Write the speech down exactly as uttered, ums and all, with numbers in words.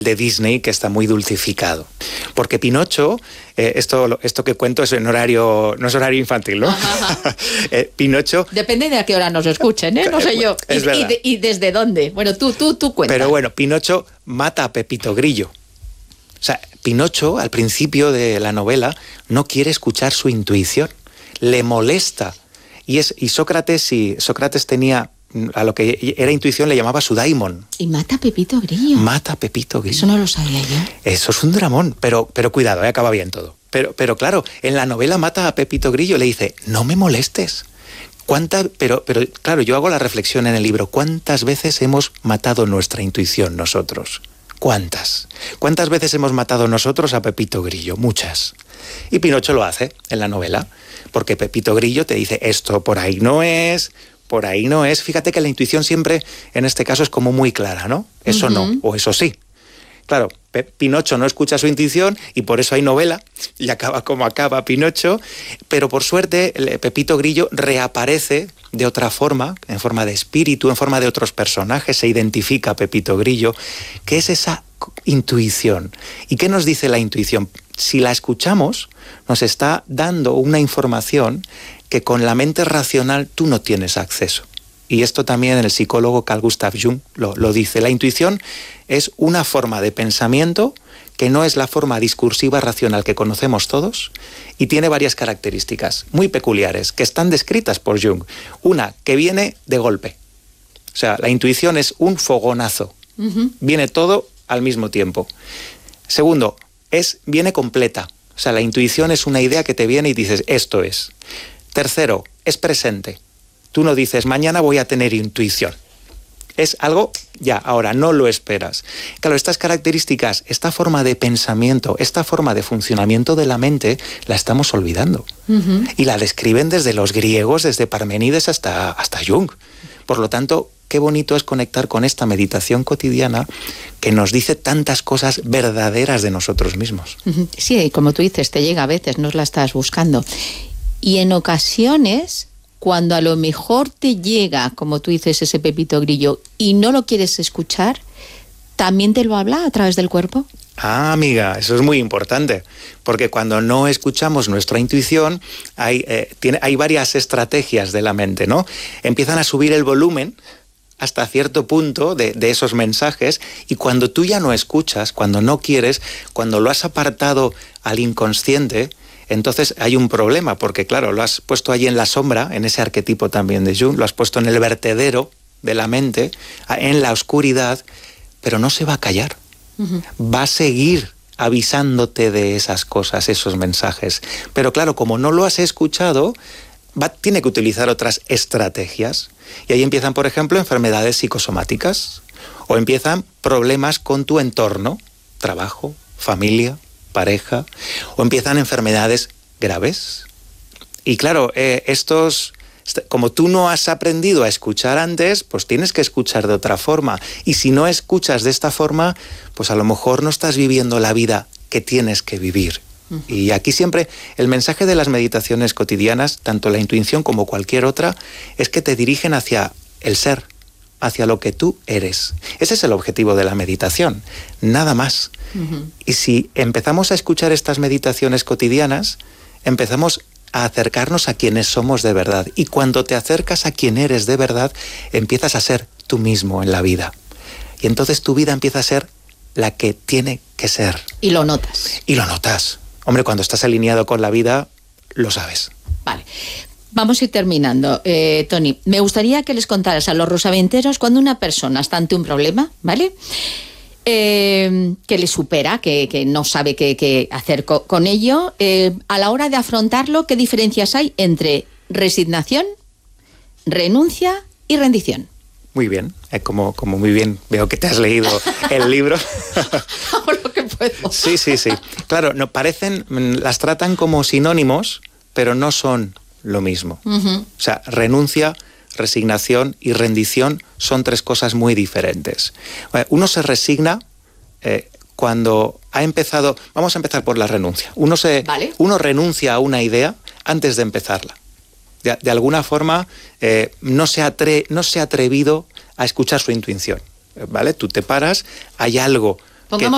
de Disney que está muy dulcificado. Porque Pinocho, eh, esto, esto que cuento es en horario, no es horario infantil, ¿no? Ajá, ajá. eh, Pinocho... Depende de a qué hora nos escuchen, ¿eh? No sé yo. Es y, verdad. y, de, ¿Y desde dónde? Bueno, tú, tú, tú cuenta. Pero bueno, Pinocho mata a Pepito Grillo. O sea, Pinocho, al principio de la novela, no quiere escuchar su intuición. Le molesta. Y, es, y Sócrates, y Sócrates tenía... a lo que era intuición le llamaba su daimon. Y mata a Pepito Grillo. Mata a Pepito Grillo. Eso no lo sabía yo. Eso es un dramón, pero, pero cuidado, eh, acaba bien todo. Pero, pero claro, en la novela mata a Pepito Grillo, le dice, no me molestes. ¿Cuánta, pero, pero claro, yo hago la reflexión en el libro, ¿cuántas veces hemos matado nuestra intuición nosotros? ¿Cuántas? ¿Cuántas veces hemos matado nosotros a Pepito Grillo? Muchas. Y Pinocho lo hace en la novela, porque Pepito Grillo te dice, esto por ahí no es... por ahí no es. Fíjate que la intuición siempre, en este caso, es como muy clara, ¿no? Eso uh-huh. no, o eso sí. Claro, Pe- Pinocho no escucha su intuición y por eso hay novela, y acaba como acaba Pinocho, pero por suerte Pepito Grillo reaparece de otra forma, en forma de espíritu, en forma de otros personajes, se identifica Pepito Grillo, que es esa intuición. ¿Y qué nos dice la intuición? Si la escuchamos, nos está dando una información que con la mente racional tú no tienes acceso. Y esto también el psicólogo Carl Gustav Jung lo, lo dice. La intuición es una forma de pensamiento que no es la forma discursiva racional que conocemos todos y tiene varias características muy peculiares que están descritas por Jung. Una, que viene de golpe. O sea, la intuición es un fogonazo. Uh-huh. Viene todo al mismo tiempo. Segundo, es, viene completa. O sea, la intuición es una idea que te viene y dices, esto es. Tercero, es presente. Tú no dices, mañana voy a tener intuición. Es algo, ya, ahora, no lo esperas. Claro, estas características, esta forma de pensamiento, esta forma de funcionamiento de la mente, la estamos olvidando. Uh-huh. Y la describen desde los griegos, desde Parménides hasta, hasta Jung. Por lo tanto, qué bonito es conectar con esta meditación cotidiana que nos dice tantas cosas verdaderas de nosotros mismos. Uh-huh. Sí, como tú dices, te llega a veces, no la estás buscando. Y en ocasiones, cuando a lo mejor te llega, como tú dices, ese Pepito Grillo y no lo quieres escuchar, ¿también te lo habla a través del cuerpo? Ah, amiga, eso es muy importante, porque cuando no escuchamos nuestra intuición, hay, eh, tiene, hay varias estrategias de la mente, ¿no? Empiezan a subir el volumen hasta cierto punto de, de esos mensajes y cuando tú ya no escuchas, cuando no quieres, cuando lo has apartado al inconsciente, entonces hay un problema, porque claro, lo has puesto allí en la sombra, en ese arquetipo también de Jung, lo has puesto en el vertedero de la mente, en la oscuridad, pero no se va a callar. Uh-huh. Va a seguir avisándote de esas cosas, esos mensajes. Pero claro, como no lo has escuchado, va, tiene que utilizar otras estrategias. Y ahí empiezan, por ejemplo, enfermedades psicosomáticas, o empiezan problemas con tu entorno, trabajo, familia, pareja, o empiezan enfermedades graves. Y claro, eh, estos, como tú no has aprendido a escuchar antes, pues tienes que escuchar de otra forma. Y si no escuchas de esta forma, pues a lo mejor no estás viviendo la vida que tienes que vivir. Uh-huh. Y aquí siempre el mensaje de las meditaciones cotidianas, tanto la intuición como cualquier otra, es que te dirigen hacia el ser, hacia lo que tú eres. Ese es el objetivo de la meditación, nada más. Uh-huh. Y si empezamos a escuchar estas meditaciones cotidianas, empezamos a acercarnos a quienes somos de verdad. Y cuando te acercas a quien eres de verdad, empiezas a ser tú mismo en la vida. Y entonces tu vida empieza a ser la que tiene que ser. Y lo notas. Y lo notas. Hombre, cuando estás alineado con la vida, lo sabes. Vale. Vamos a ir terminando. Eh, Toni, me gustaría que les contaras a los rosaventeros cuando una persona está ante un problema, ¿vale? Eh, que le supera, que, que no sabe qué, qué hacer co- con ello. Eh, a la hora de afrontarlo, ¿qué diferencias hay entre resignación, renuncia y rendición? Muy bien, eh, como, como muy bien veo que te has leído el libro. Hago lo que puedo. Sí, sí, sí. Claro, no, parecen, las tratan como sinónimos, pero no son lo mismo. Uh-huh. O sea, renuncia, resignación y rendición son tres cosas muy diferentes. Uno se resigna eh, cuando ha empezado... Vamos a empezar por la renuncia. Uno, se, ¿Vale? uno renuncia a una idea antes de empezarla. De, de alguna forma eh, no, se atre, no se ha atrevido a escuchar su intuición. ¿Vale? Tú te paras, hay algo... Pongamos